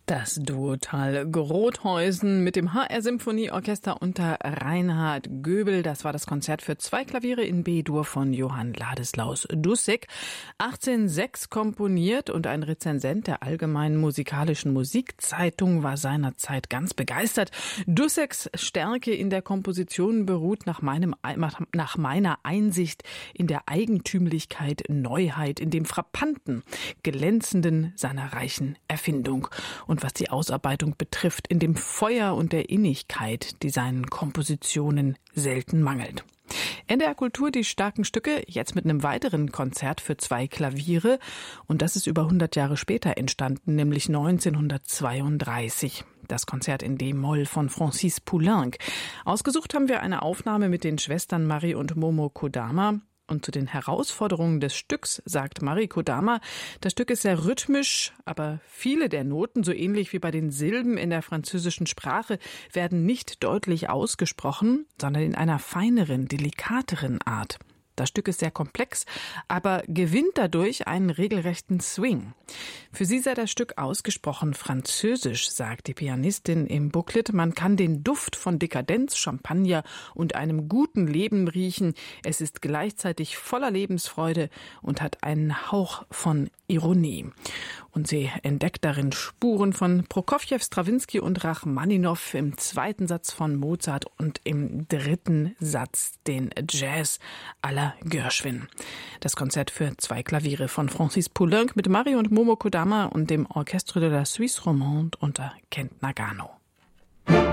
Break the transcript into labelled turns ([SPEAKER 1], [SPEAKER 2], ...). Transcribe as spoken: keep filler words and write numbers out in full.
[SPEAKER 1] Das Duotal Grothäusen mit dem H R-Symphonieorchester unter Reinhard Göbel. Das war das Konzert für zwei Klaviere in B-Dur von Johann Ladislaus Dussek. achtzehnhundertsechs komponiert und ein Rezensent der Allgemeinen Musikalischen Musikzeitung war seinerzeit ganz begeistert. Dusseks Stärke in der Komposition beruht nach, meinem, nach meiner Einsicht in der Eigentümlichkeit, Neuheit, in dem Frappanten, Glänzenden seiner reichen Erfindung. Und was die Ausarbeitung betrifft, in dem Feuer und der Innigkeit, die seinen Kompositionen selten mangelt. N D R Kultur, die starken Stücke, jetzt mit einem weiteren Konzert für zwei Klaviere. Und das ist über hundert Jahre später entstanden, nämlich neunzehnhundertzweiunddreißig. Das Konzert in D-Moll von Francis Poulenc. Ausgesucht haben wir eine Aufnahme mit den Schwestern Mari und Momo Kodama. Und zu den Herausforderungen des Stücks sagt Mari Kodama, das Stück ist sehr rhythmisch, aber viele der Noten, so ähnlich wie bei den Silben in der französischen Sprache, werden nicht deutlich ausgesprochen, sondern in einer feineren, delikateren Art. Das Stück ist sehr komplex, aber gewinnt dadurch einen regelrechten Swing. Für sie sei das Stück ausgesprochen französisch, sagt die Pianistin im Booklet. Man kann den Duft von Dekadenz, Champagner und einem guten Leben riechen. Es ist gleichzeitig voller Lebensfreude und hat einen Hauch von Ironie. Und sie entdeckt darin Spuren von Prokofjew, Strawinski und Rachmaninow, im zweiten Satz von Mozart und im dritten Satz den Jazz à la Gershwin. Das Konzert für zwei Klaviere von Francis Poulenc mit Mari und Momo Kodama und dem Orchestre de la Suisse Romande unter Kent Nagano.